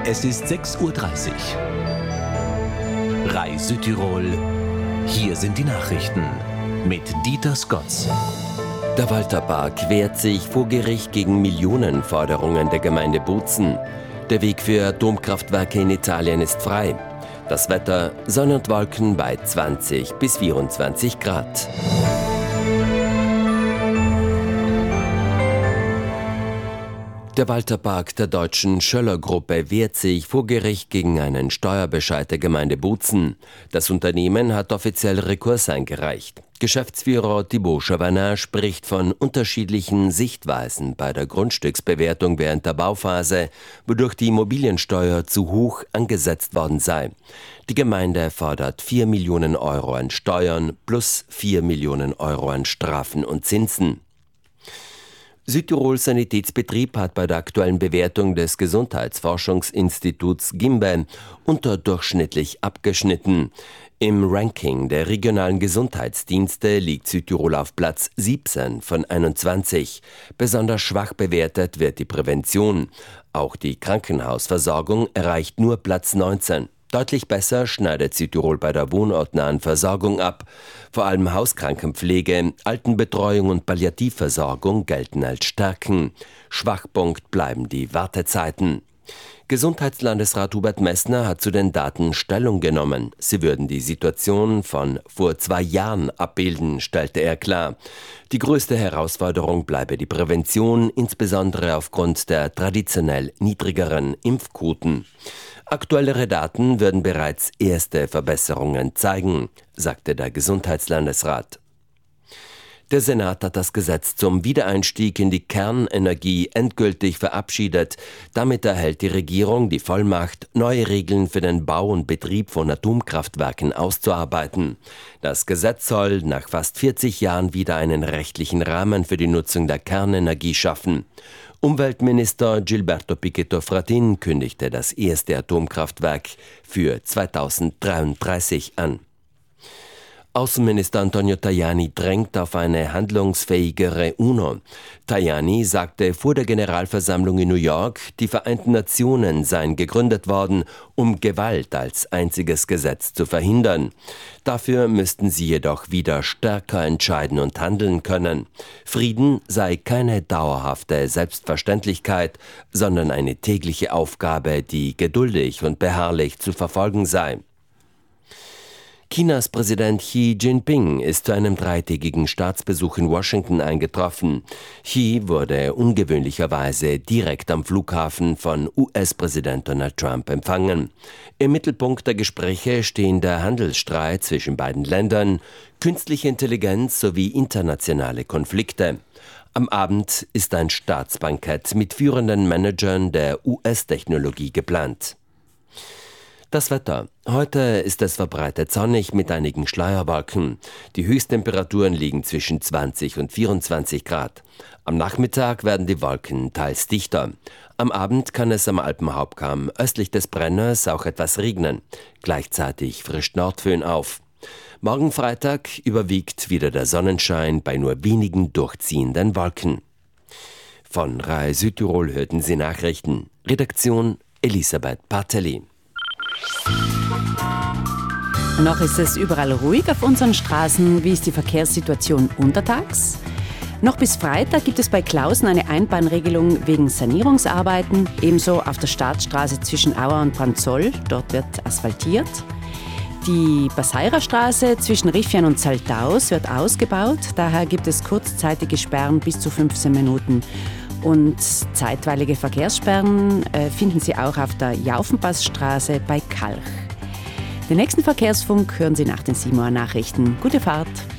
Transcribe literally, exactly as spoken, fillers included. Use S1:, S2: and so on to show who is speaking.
S1: Es ist sechs Uhr dreißig. R A I Südtirol, hier sind die Nachrichten mit Dieter Scotz.
S2: Der Walterpark wehrt sich vor Gericht gegen Millionenforderungen der Gemeinde Bozen. Der Weg für Atomkraftwerke in Italien ist frei. Das Wetter: Sonne und Wolken bei zwanzig bis vierundzwanzig Grad. Der Walterpark der deutschen Schöller-Gruppe wehrt sich vor Gericht gegen einen Steuerbescheid der Gemeinde Bozen. Das Unternehmen hat offiziell Rekurs eingereicht. Geschäftsführer Thibaut Chavanin spricht von unterschiedlichen Sichtweisen bei der Grundstücksbewertung während der Bauphase, wodurch die Immobiliensteuer zu hoch angesetzt worden sei. Die Gemeinde fordert vier Millionen Euro an Steuern plus vier Millionen Euro an Strafen und Zinsen. Südtirols Sanitätsbetrieb hat bei der aktuellen Bewertung des Gesundheitsforschungsinstituts Gimbe unterdurchschnittlich abgeschnitten. Im Ranking der regionalen Gesundheitsdienste liegt Südtirol auf Platz siebzehn von einundzwanzig. Besonders schwach bewertet wird die Prävention. Auch die Krankenhausversorgung erreicht nur Platz neunzehn. Deutlich besser schneidet Südtirol bei der wohnortnahen Versorgung ab. Vor allem Hauskrankenpflege, Altenbetreuung und Palliativversorgung gelten als Stärken. Schwachpunkt bleiben die Wartezeiten. Gesundheitslandesrat Hubert Messner hat zu den Daten Stellung genommen. Sie würden die Situation von vor zwei Jahren abbilden, stellte er klar. Die größte Herausforderung bleibe die Prävention, insbesondere aufgrund der traditionell niedrigeren Impfquoten. Aktuellere Daten würden bereits erste Verbesserungen zeigen, sagte der Gesundheitslandesrat. Der Senat hat das Gesetz zum Wiedereinstieg in die Kernenergie endgültig verabschiedet. Damit erhält die Regierung die Vollmacht, neue Regeln für den Bau und Betrieb von Atomkraftwerken auszuarbeiten. Das Gesetz soll nach fast vierzig Jahren wieder einen rechtlichen Rahmen für die Nutzung der Kernenergie schaffen. Umweltminister Gilberto Pichetto Fratin kündigte das erste Atomkraftwerk für zweitausenddreiunddreißig an. Außenminister Antonio Tajani drängt auf eine handlungsfähigere UNO. Tajani sagte vor der Generalversammlung in New York, die Vereinten Nationen seien gegründet worden, um Gewalt als einziges Gesetz zu verhindern. Dafür müssten sie jedoch wieder stärker entscheiden und handeln können. Frieden sei keine dauerhafte Selbstverständlichkeit, sondern eine tägliche Aufgabe, die geduldig und beharrlich zu verfolgen sei. Chinas Präsident Xi Jinping ist zu einem dreitägigen Staatsbesuch in Washington eingetroffen. Xi wurde ungewöhnlicherweise direkt am Flughafen von U S-Präsident Donald Trump empfangen. Im Mittelpunkt der Gespräche stehen der Handelsstreit zwischen beiden Ländern, künstliche Intelligenz sowie internationale Konflikte. Am Abend ist ein Staatsbankett mit führenden Managern der U S-Technologie geplant. Das Wetter. Heute ist es verbreitet sonnig mit einigen Schleierwolken. Die Höchsttemperaturen liegen zwischen zwanzig und vierundzwanzig Grad. Am Nachmittag werden die Wolken teils dichter. Am Abend kann es am Alpenhauptkamm östlich des Brenners auch etwas regnen. Gleichzeitig frischt Nordföhn auf. Morgen Freitag überwiegt wieder der Sonnenschein bei nur wenigen durchziehenden Wolken. Von R A I Südtirol hörten Sie Nachrichten. Redaktion Elisabeth Bartelli.
S3: Noch ist es überall ruhig auf unseren Straßen. Wie ist die Verkehrssituation untertags? Noch bis Freitag gibt es bei Klausen eine Einbahnregelung wegen Sanierungsarbeiten. Ebenso auf der Staatsstraße zwischen Auer und Branzoll. Dort wird asphaltiert. Die Basseira-Straße zwischen Riffian und Saltaus wird ausgebaut. Daher gibt es kurzzeitige Sperren bis zu fünfzehn Minuten. Und zeitweilige Verkehrssperren äh, finden Sie auch auf der Jaufenpassstraße bei Kalch. Den nächsten Verkehrsfunk hören Sie nach den sieben Uhr Nachrichten. Gute Fahrt!